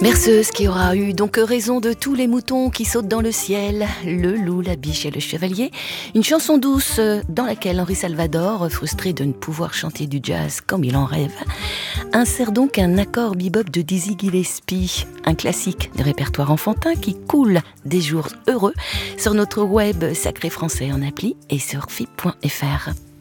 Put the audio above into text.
Berceuse qui aura eu donc raison de tous les moutons qui sautent dans le ciel, le loup, la biche et le chevalier. Une chanson douce dans laquelle Henri Salvador, frustré de ne pouvoir chanter du jazz comme il en rêve, insère donc un accord bebop de Dizzy Gillespie, un classique du répertoire enfantin qui coule des jours heureux sur notre web Sacré Français en appli et sur FIP.fr.